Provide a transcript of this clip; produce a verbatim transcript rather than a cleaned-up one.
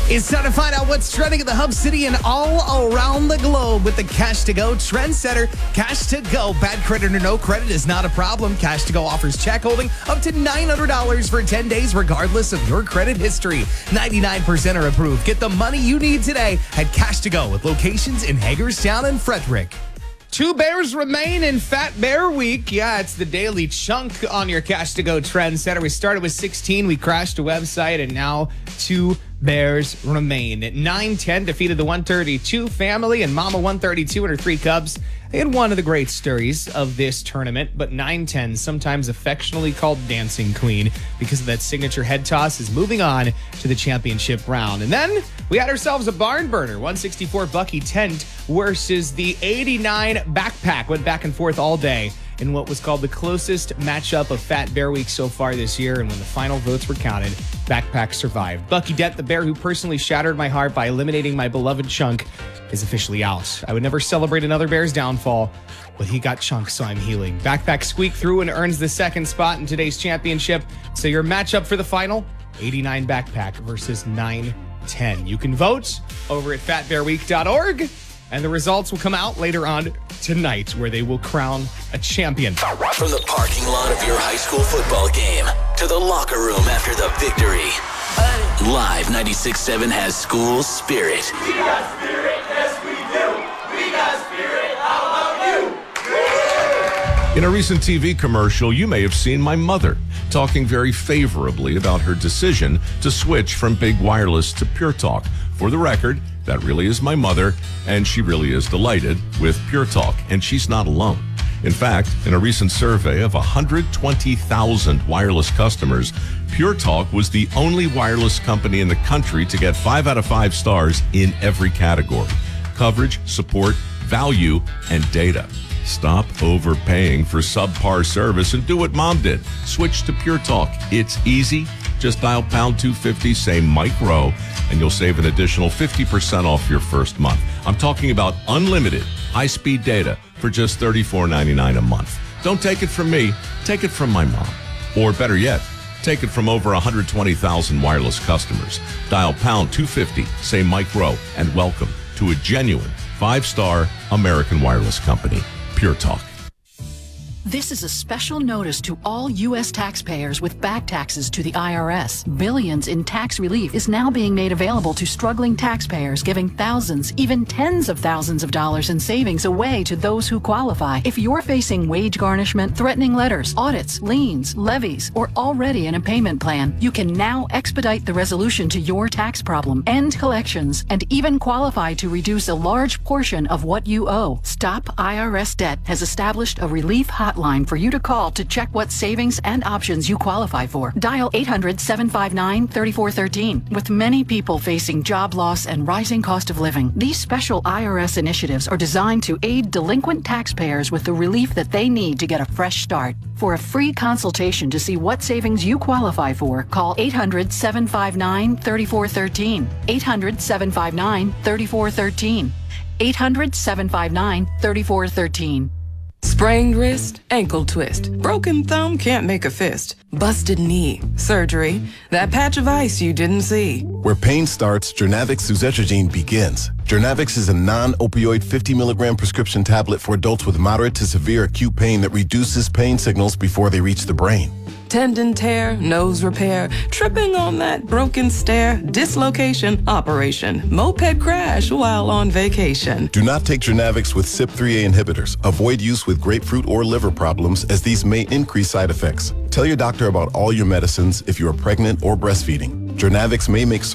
It's time to find out what's trending in the Hub City and all around the globe with the Cash to Go Trendsetter. Cash to Go. Bad credit or no credit is not a problem. Cash to Go offers check holding up to nine hundred dollars for ten days, regardless of your credit history. ninety-nine percent are approved. Get the money you need today at Cash to Go with locations in Hagerstown and Frederick. Two bears remain in Fat Bear Week. Yeah, it's the daily chunk on your Cash to Go Trendsetter. We started with sixteen. We crashed a website, and now two bears remain. nine ten defeated the one thirty-two family, and Mama one thirty-two and her three cubs. They had one of the great stories of this tournament, but nine ten, sometimes affectionately called Dancing Queen because of that signature head toss, is moving on to the championship round. And then we had ourselves a barn burner. one sixty-four Bucky Tent versus the eighty-nine Backpack. Went back and forth all day in what was called the closest matchup of Fat Bear Week so far this year. And when the final votes were counted, Backpack survived. Bucky Dent, the bear who personally shattered my heart by eliminating my beloved Chunk, is officially out. I would never celebrate another bear's downfall, but he got Chunk, so I'm healing. Backpack squeaked through and earns the second spot in today's championship. So your matchup for the final, eighty-nine Backpack versus nine ten. You can vote over at fat bear week dot org. And the results will come out later on tonight, where they will crown a champion. From the parking lot of your high school football game to the locker room after the victory, Live ninety-six point seven has school spirit. We got spirit, yes we do. We got spirit, how about you? In a recent T V commercial, you may have seen my mother talking very favorably about her decision to switch from Big Wireless to Pure Talk. For the record, that really is my mother, and she really is delighted with Pure Talk, and she's not alone. In fact, in a recent survey of one hundred twenty thousand wireless customers, Pure Talk was the only wireless company in the country to get five out of five stars in every category: coverage, support, value, and data. Stop overpaying for subpar service and do what Mom did. Switch to Pure Talk. It's easy. Just dial pound two fifty, say Mike Rowe, and you'll save an additional fifty percent off your first month. I'm talking about unlimited high-speed data for just thirty-four ninety-nine a month. Don't take it from me. Take it from my mom. Or better yet, take it from over one hundred twenty thousand wireless customers. Dial pound two fifty, say Mike Rowe, and welcome to a genuine five-star American wireless company, Pure Talk. This is a special notice to all U S taxpayers with back taxes to the I R S. Billions in tax relief is now being made available to struggling taxpayers, giving thousands, even tens of thousands of dollars in savings away to those who qualify. If you're facing wage garnishment, threatening letters, audits, liens, levies, or already in a payment plan, you can now expedite the resolution to your tax problem, end collections, and even qualify to reduce a large portion of what you owe. Stop I R S Debt has established a relief hotline for you to call to check what savings and options you qualify for. Dial eight hundred, seven five nine, three four one three. With many people facing job loss and rising cost of living, these special I R S initiatives are designed to aid delinquent taxpayers with the relief that they need to get a fresh start. For a free consultation to see what savings you qualify for, call eight hundred, seven five nine, three four one three. eight hundred, seven five nine, three four one three. eight hundred, seven five nine, three four one three. Sprained wrist, ankle twist, broken thumb, can't make a fist, busted knee, surgery, that patch of ice you didn't see. Where pain starts, Jernavix suzetrigine begins. Jernavix is a non-opioid fifty milligram prescription tablet for adults with moderate to severe acute pain that reduces pain signals before they reach the brain. Tendon tear, nose repair, tripping on that broken stair, dislocation, operation, moped crash while on vacation. Do not take Jernavix with C Y P three A inhibitors. Avoid use with grapefruit or liver problems, as these may increase side effects. Tell your doctor about all your medicines if you are pregnant or breastfeeding. Jernavix may make